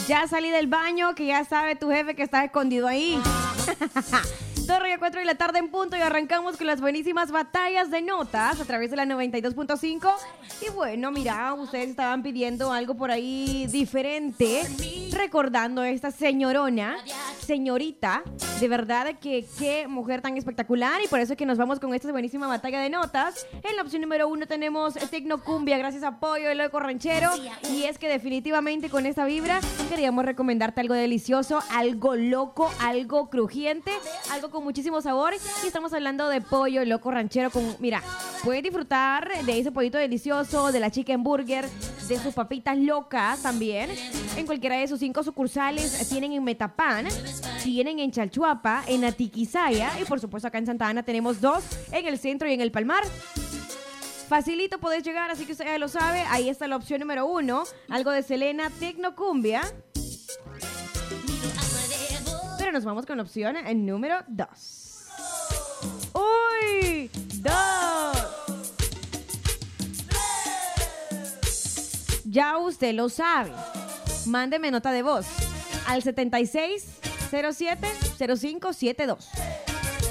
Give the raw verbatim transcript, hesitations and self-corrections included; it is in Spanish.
Ya salí del baño, que ya sabe tu jefe que está escondido ahí. Torre a cuatro de la tarde en punto y arrancamos con las buenísimas batallas de notas a través de la noventa y dos punto cinco. Y bueno, mira, ustedes estaban pidiendo algo por ahí diferente, recordando a esta señorona, señorita, de verdad que qué mujer tan espectacular, y por eso es que nos vamos con esta buenísima batalla de notas. En la opción número uno tenemos Tecnocumbia, gracias a Pollo, el loco ranchero, y es que definitivamente con esta vibra queríamos recomendarte algo delicioso, algo loco, algo crujiente, algo con muchísimo sabor, y estamos hablando de Pollo Loco Ranchero. Con, mira, puedes disfrutar de ese pollito delicioso, de la chicken burger, de sus papitas locas también, en cualquiera de sus cinco sucursales. Tienen en Metapán, tienen en Chalchuapa, en Atiquizaya, y por supuesto acá en Santa Ana tenemos dos, en el centro y en el Palmar. Facilito podés llegar, así que usted ya lo sabe. Ahí está la opción número uno, algo de Selena, Tecnocumbia. Pero nos vamos con la opción número dos. ¡Uy! ¡Dos! Ya usted lo sabe. Mándeme nota de voz al setenta y seis cero siete cero cinco siete dos.